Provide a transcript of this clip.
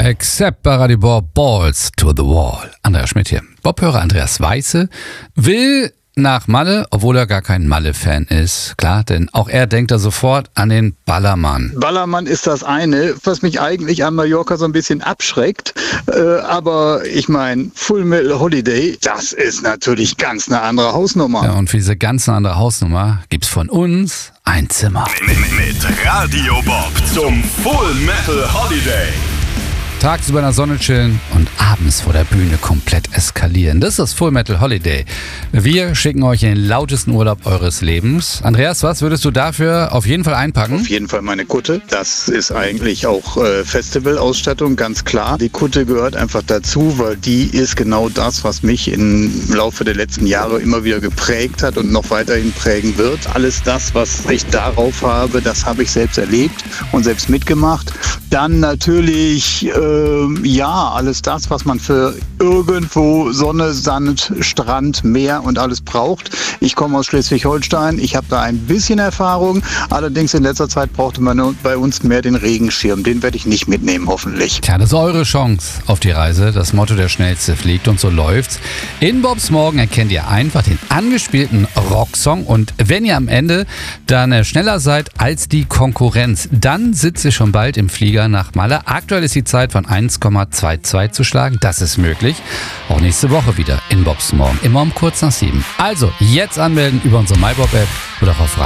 Except bei Radio Bob, Balls to the Wall. Andreas Schmidt hier. Bob-Hörer Andreas Weiße will nach Malle, obwohl er gar kein Malle-Fan ist. Klar, denn auch er denkt da sofort an den Ballermann. Ballermann ist das eine, was mich eigentlich an Mallorca so ein bisschen abschreckt. Aber ich meine, Full Metal Holiday, das ist natürlich ganz eine andere Hausnummer. Ja, und für diese ganz andere Hausnummer gibt's von uns ein Zimmer. Mit Radio Bob zum Full Metal Holiday. Tagsüber in der Sonne chillen und abends vor der Bühne komplett eskalieren. Das ist das Full Metal Holiday. Wir schicken euch in den lautesten Urlaub eures Lebens. Andreas, was würdest du dafür auf jeden Fall einpacken? Auf jeden Fall meine Kutte. Das ist eigentlich auch Festivalausstattung, ganz klar. Die Kutte gehört einfach dazu, weil die ist genau das, was mich im Laufe der letzten Jahre immer wieder geprägt hat und noch weiterhin prägen wird. Alles das, was ich darauf habe, das habe ich selbst erlebt und selbst mitgemacht. Dann natürlich alles das, was man für irgendwo Sonne, Sand, Strand, Meer und alles braucht. Ich komme aus Schleswig-Holstein, ich habe da ein bisschen Erfahrung, allerdings in letzter Zeit brauchte man bei uns mehr den Regenschirm. Den werde ich nicht mitnehmen, hoffentlich. Tja, das ist eure Chance auf die Reise. Das Motto, der Schnellste fliegt, und so läuft's. In Bobs Morgen erkennt ihr einfach den angespielten Rocksong, und wenn ihr am Ende dann schneller seid als die Konkurrenz, dann sitzt ihr schon bald im Flieger nach Malle. Aktuell ist die Zeit von 1,22 zu schlagen. Das ist möglich. Auch nächste Woche wieder in Bobs Morgen. Immer um kurz nach 7. Also jetzt anmelden über unsere MyBob-App oder auf